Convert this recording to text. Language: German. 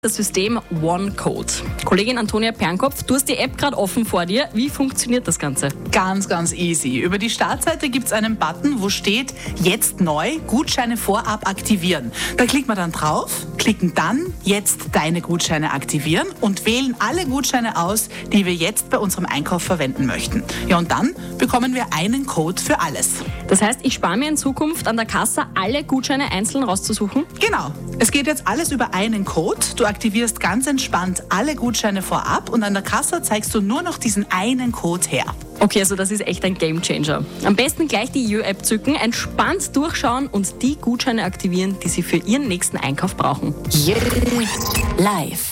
Das System OneCode. Kollegin Antonia Pernkopf, du hast die App gerade offen vor dir. Wie funktioniert das Ganze? Ganz, ganz easy. Über die Startseite gibt es einen Button, wo steht jetzt neu, Gutscheine vorab aktivieren. Da klicken wir dann drauf, klicken dann jetzt deine Gutscheine aktivieren und wählen alle Gutscheine aus, die wir jetzt bei unserem Einkauf verwenden möchten. Ja, und dann bekommen wir einen Code für alles. Das heißt, ich spare mir in Zukunft an der Kasse alle Gutscheine einzeln rauszusuchen? Genau. Es geht jetzt alles über einen Code. Du aktivierst ganz entspannt alle Gutscheine vorab und an der Kasse zeigst du nur noch diesen einen Code her. Okay, also das ist echt ein Gamechanger. Am besten gleich die EU-App zücken, entspannt durchschauen und die Gutscheine aktivieren, die Sie für Ihren nächsten Einkauf brauchen. Live.